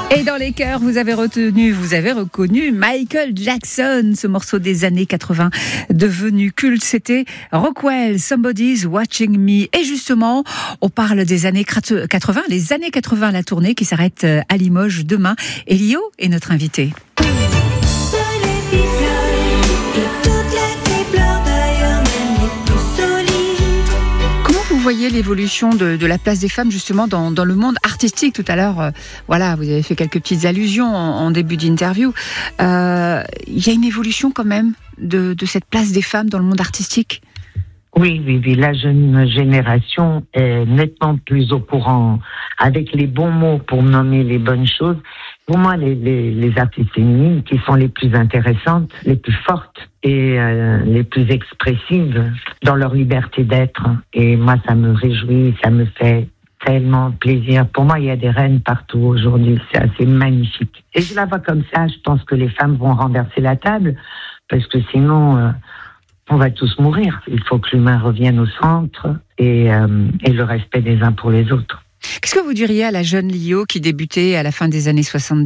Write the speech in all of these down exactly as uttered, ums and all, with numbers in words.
Et dans les cœurs, vous avez retenu, vous avez reconnu Michael Jackson, ce morceau des années quatre-vingts devenu culte. C'était Rockwell, Somebody's Watching Me. Et justement, on parle des années quatre-vingts, les années quatre-vingts, la tournée qui s'arrête à Limoges demain. Et Lio est notre invité. Vous voyez l'évolution de, de la place des femmes justement dans, dans le monde artistique. Tout à l'heure, euh, voilà, vous avez fait quelques petites allusions en, en début d'interview. Euh, il y a une évolution quand même de, de cette place des femmes dans le monde artistique. Oui, oui, oui. La jeune génération est nettement plus au courant, avec les bons mots pour nommer les bonnes choses. Pour moi, les, les, les artistes féminines qui sont les plus intéressantes, les plus fortes et euh, les plus expressives dans leur liberté d'être. Et moi, ça me réjouit, ça me fait tellement plaisir. Pour moi, il y a des reines partout aujourd'hui. C'est assez magnifique. Et je la vois comme ça. Je pense que les femmes vont renverser la table parce que sinon, euh, on va tous mourir. Il faut que l'humain revienne au centre et, euh, et le respect des uns pour les autres. Qu'est-ce que vous diriez à la jeune Lio qui débutait à la fin des années soixante-dix ?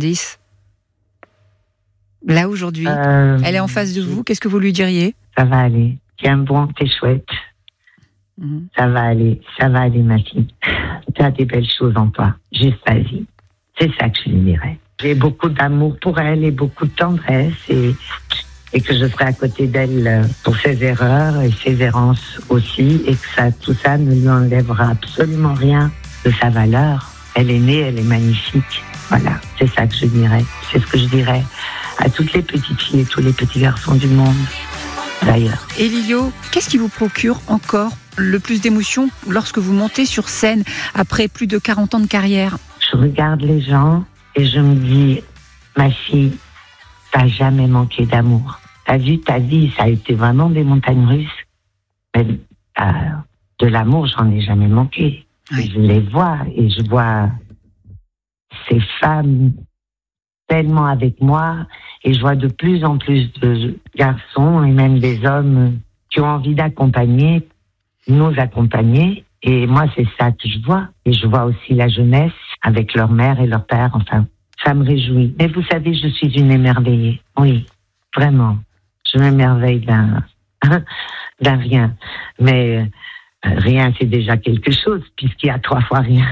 Là, aujourd'hui, euh, elle est en face de vous. Qu'est-ce que vous lui diriez ? Ça va aller. Tiens bon, t'es chouette. Mmh. Ça va aller. Ça va aller, ma fille. Tu as des belles choses en toi. Juste vas-y. C'est ça que je lui dirais. J'ai beaucoup d'amour pour elle et beaucoup de tendresse et, et que je serai à côté d'elle pour ses erreurs et ses errances aussi et que ça, tout ça ne lui enlèvera absolument rien de sa valeur. Elle est née, elle est magnifique. Voilà, c'est ça que je dirais. C'est ce que je dirais à toutes les petites filles et tous les petits garçons du monde, d'ailleurs. Et Lio, qu'est-ce qui vous procure encore le plus d'émotion lorsque vous montez sur scène après plus de quarante ans de carrière ? Je regarde les gens et je me dis, ma fille, t'as jamais manqué d'amour. T'as vu, ta vie, ça a été vraiment des montagnes russes. Mais euh, de l'amour, j'en ai jamais manqué. Oui. Je les vois et je vois ces femmes tellement avec moi et je vois de plus en plus de garçons et même des hommes qui ont envie d'accompagner, nous accompagner. Et moi, c'est ça que je vois. Et je vois aussi la jeunesse avec leur mère et leur père. Enfin, ça me réjouit. Mais vous savez, je suis une émerveillée. Oui, vraiment. Je m'émerveille d'un, d'un rien. Mais rien, c'est déjà quelque chose, puisqu'il y a trois fois rien.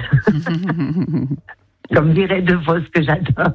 Comme dirait De Vos, que j'adore.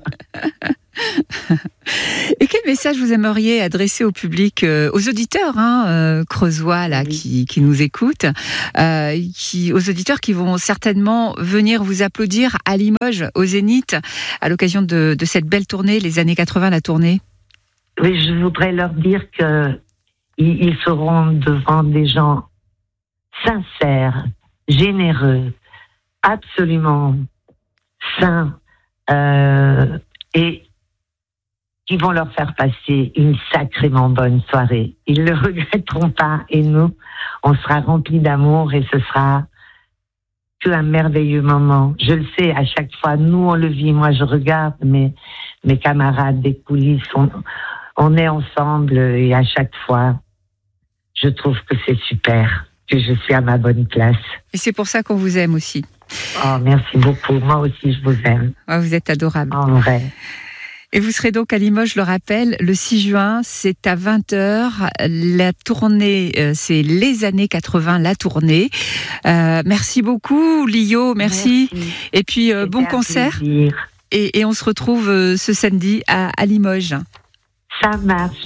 Et quel message vous aimeriez adresser au public, euh, aux auditeurs hein, euh, creusois là, oui. qui, qui nous écoutent, euh, qui, aux auditeurs qui vont certainement venir vous applaudir à Limoges, au Zénith, à l'occasion de, de cette belle tournée, les années quatre-vingts, la tournée ? Oui, je voudrais leur dire qu'ils ils seront devant des gens sincères, généreux, absolument sains, euh, et qui vont leur faire passer une sacrément bonne soirée. Ils ne le regretteront pas et nous, on sera remplis d'amour et ce sera que un merveilleux moment. Je le sais, à chaque fois, nous on le vit, moi je regarde mes, mes camarades des coulisses, on, on est ensemble et à chaque fois, je trouve que c'est super. Que je suis à ma bonne place. Et c'est pour ça qu'on vous aime aussi. Oh, merci beaucoup. Moi aussi, je vous aime. Oh, vous êtes adorable. En vrai. Et vous serez donc à Limoges, je le rappelle, le six juin, c'est à vingt heures. La tournée, euh, c'est les années quatre-vingts, la tournée. Euh, merci beaucoup, Lio, merci. merci. Et puis, euh, bon concert. Et, et on se retrouve euh, ce samedi à, à Limoges. Ça marche.